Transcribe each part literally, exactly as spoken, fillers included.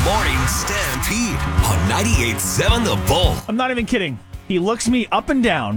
Morning Stampede on ninety-eight point seven The Bull. I'm not even kidding. He looks me up and down,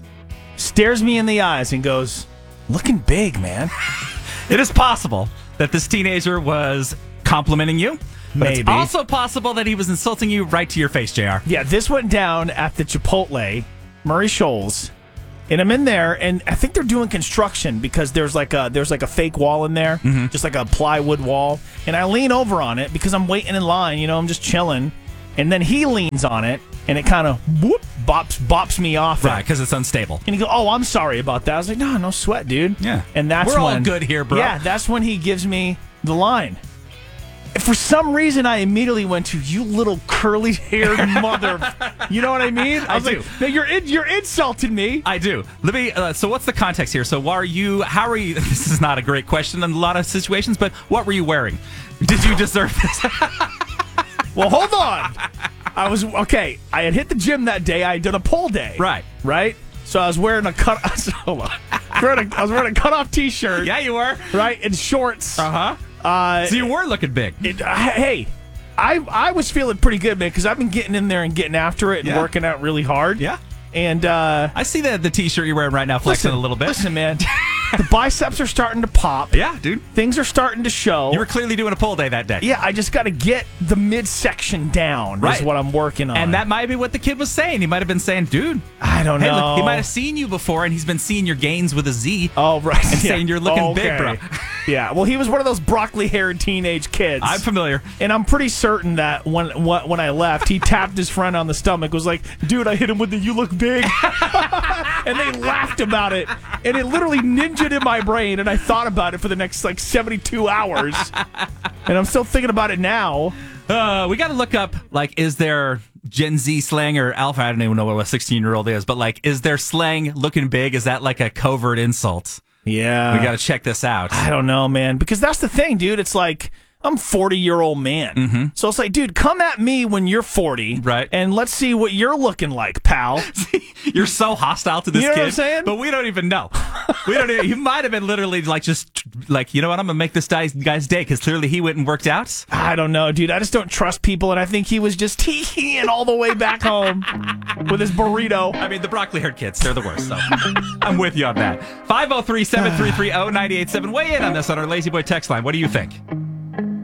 stares me in the eyes, and goes, "Looking big, man." It is possible that this teenager was complimenting you. But Maybe. It's also possible that he was insulting you right to your face, J R. Yeah, this went down at the Chipotle, Murray Shoals. And I'm in there, and I think they're doing construction because there's like a there's like a fake wall in there, Mm-hmm. just like a plywood wall. And I lean over on it because I'm waiting in line. You know, I'm just chilling. And then he leans on it, and it kind of whoop bops bops me off. Right, it. because it's unstable. And he goes, "Oh, I'm sorry about that." I was like, "No, no sweat, dude." Yeah. And that's We're all when, good here, bro. Yeah, that's when he gives me the line. For some reason, I immediately went to, "You little curly-haired mother." You know what I mean? I was I like, do. "No, you're in, you're insulting me." I do. Let me. Uh, so, what's the context here? So, are you? How are you? This is not a great question in a lot of situations, but what were you wearing? Did you deserve this? Well, hold on. I was okay. I had hit the gym that day. I had done a pull day. Right. Right. So I was wearing a cut. Hold on. I was wearing a, I was wearing a cut-off T-shirt. Yeah, you were. Right, and shorts. Uh huh. Uh, So you were looking big. It, uh, hey, I I was feeling pretty good, man, because I've been getting in there and getting after it and Yeah. working out really hard. Yeah. And uh, I see the the t-shirt you're wearing right now flexing listen, a little bit. Listen, man, the biceps are starting to pop. Yeah, dude. Things are starting to show. You were clearly doing a pull day that day. yeah, I just got to get the midsection down. Right. Is what I'm working on. And that might be what the kid was saying. He might have been saying, dude, I don't hey, know. look, he might have seen you before and he's been seeing your gains with a Z. Oh, right. And saying you're looking Okay. big, bro. Yeah, well, he was one of those broccoli-haired teenage kids. I'm familiar. And I'm pretty certain that when when when I left, he tapped his friend on the stomach, was like, "Dude, I hit him with the 'you look big,' and they laughed about it, and it literally ninjaed in my brain, and I thought about it for the next like seventy-two hours, and I'm still thinking about it now. Uh, we got to look up, like, is there Gen Z slang or alpha? I don't even know what a sixteen-year-old is, but, like, is there slang looking big? Is that, like, a covert insult? Yeah, We got to check this out. I don't know, man, because that's the thing, dude. It's like, I'm a forty-year-old man. Mm-hmm. So it's like, dude, come at me when you're forty. Right. And let's see what you're looking like, pal. You're so hostile to this You know kid. what I'm saying? But we don't even know. We don't even, you might have been literally, like, just, like, you know what? I'm going to make this guy's, guy's day because clearly he went and worked out. I don't know, dude. I just don't trust people, and I think he was just tee-heeing all the way back home with his burrito. I mean, the broccoli-haired kids, they're the worst, so I'm with you on that. five oh three, seven three three, oh nine eight seven. Weigh in on this on our Lazy Boy text line. What do you think?